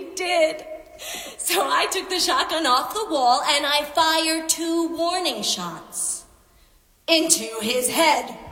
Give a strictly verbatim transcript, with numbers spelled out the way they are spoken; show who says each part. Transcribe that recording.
Speaker 1: we did. So I took the shotgun off the wall and I fired two warning shots into his head.